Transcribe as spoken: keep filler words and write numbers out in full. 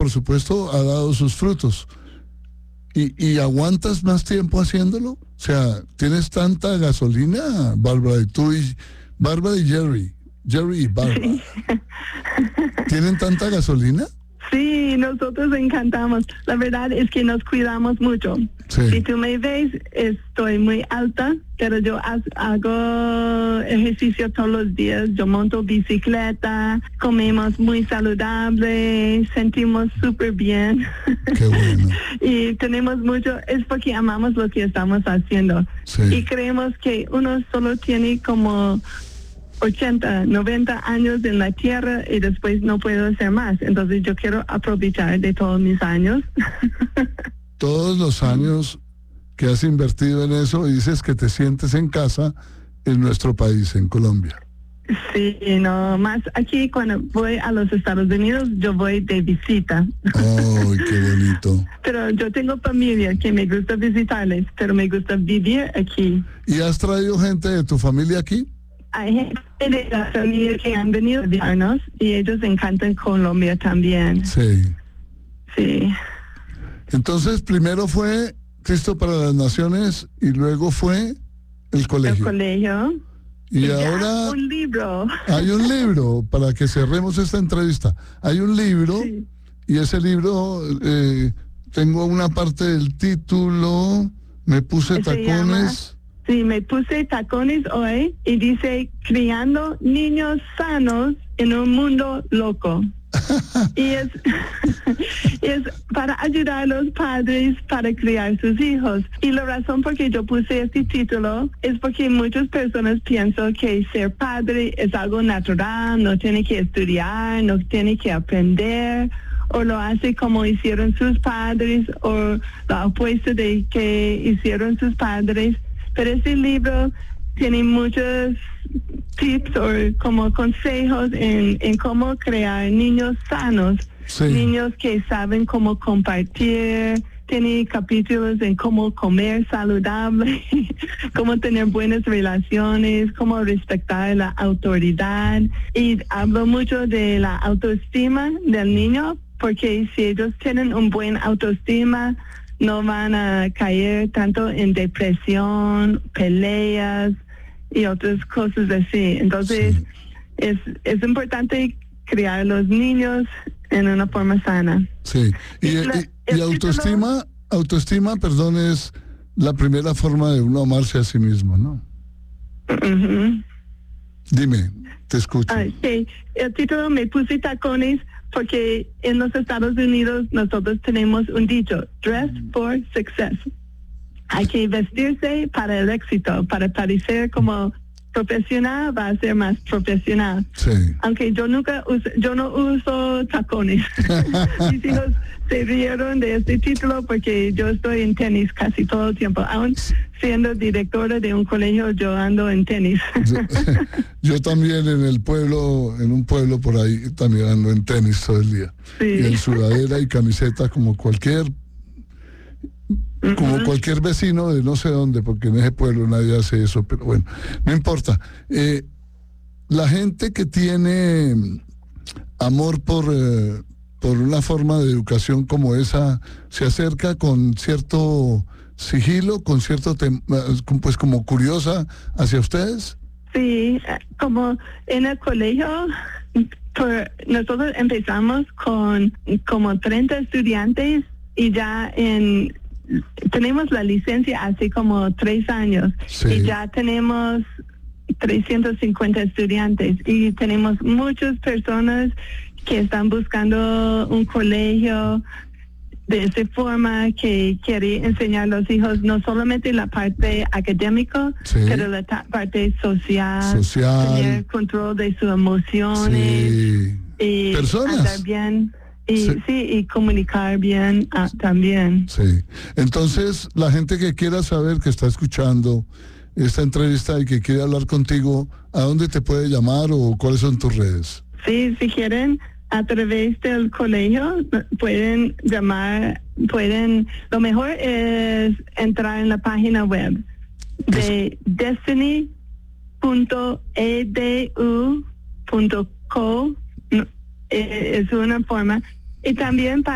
por supuesto, ha dado sus frutos. ¿Y, y aguantas más tiempo haciéndolo? O sea, ¿tienes tanta gasolina, Bárbara? Y tú y Bárbara y Jerry. Jerry y Bárbara. Sí. ¿Tienen tanta gasolina? Sí, nosotros encantamos. La verdad es que nos cuidamos mucho. Sí. Si tú me ves, estoy muy alta, pero yo ha- hago ejercicio todos los días. Yo monto bicicleta, comemos muy saludable, sentimos súper bien. Qué bueno. Y tenemos mucho, es porque amamos lo que estamos haciendo. Sí. Y creemos que uno solo tiene como ochenta, noventa años en la tierra y después no puedo hacer más. Entonces yo quiero aprovechar de todos mis años. Todos los años que has invertido en eso y dices que te sientes en casa en nuestro país, en Colombia. Sí, no, más aquí cuando voy a los Estados Unidos, yo voy de visita. ¡Ay, qué bonito! Pero yo tengo familia que me gusta visitarles, pero me gusta vivir aquí. ¿Y has traído gente de tu familia aquí? Hay gente de la familia que han venido a visitarnos y ellos encantan Colombia también. Sí. Sí. Entonces, primero fue Cristo para las Naciones y luego fue el El colegio. colegio. Y ya ahora un libro. hay un libro, para que cerremos esta entrevista. Hay un libro, Sí. y ese libro, eh, tengo una parte del título, me puse Se tacones. llama- Sí, me puse tacones hoy y dice criando niños sanos en un mundo loco. y es, es para ayudar a los padres para criar sus hijos. Y la razón por que yo puse este título es porque muchas personas piensan que ser padre es algo natural, no tiene que estudiar, no tiene que aprender, o lo hace como hicieron sus padres, o la opuesta de que hicieron sus padres. Pero este libro tiene muchos tips o como consejos en, en cómo crear niños sanos, Sí. niños que saben cómo compartir. Tiene capítulos en cómo comer saludable, cómo tener buenas relaciones, cómo respetar la autoridad. Y hablo mucho de la autoestima del niño, porque si ellos tienen un buen autoestima, no van a caer tanto en depresión, peleas y otras cosas así. Entonces, Sí. es, es importante criar a los niños en una forma sana. Sí. Y, Y la- y- y el autoestima, autoestima, perdón, es la primera forma de uno amarse a sí mismo, ¿no? Ujú. Dime, te escucho. Ah, sí. El título me puse tacones porque en los Estados Unidos nosotros tenemos un dicho, dress for success. Hay que vestirse para el éxito, para parecer como profesional, va a ser más profesional. Sí. Aunque yo nunca uso, yo no uso tacones. Mis hijos se rieron de este título porque yo estoy en tenis casi todo el tiempo. Aún siendo directora de un colegio, yo ando en tenis. Yo, yo también en el pueblo, en un pueblo por ahí, también ando en tenis todo el día. Sí. Y en sudadera y camiseta como cualquier, como cualquier vecino de no sé dónde, porque en ese pueblo nadie hace eso, pero bueno, no importa. Eh, la gente que tiene amor por, eh, por una forma de educación como esa, se acerca con cierto sigilo, con cierto, tem- eh, pues como curiosa hacia ustedes. Sí, eh, como en el colegio, por- nosotros empezamos con como treinta estudiantes y ya en tenemos la licencia hace como tres años Sí. y ya tenemos trescientos cincuenta estudiantes y tenemos muchas personas que están buscando un colegio de esa forma, que quiere enseñar a los hijos no solamente la parte académica, Sí. pero la ta- parte social, Social. tener control de sus emociones Sí. y Personas. andar bien y Sí. sí, y comunicar bien ah, también. Sí. Entonces, la gente que quiera saber, que está escuchando esta entrevista y que quiere hablar contigo, ¿a dónde te puede llamar o cuáles son tus redes? Sí, si quieren, a través del colegio pueden llamar, pueden, lo mejor es entrar en la página web de destiny punto e d u punto co, es una forma, y también para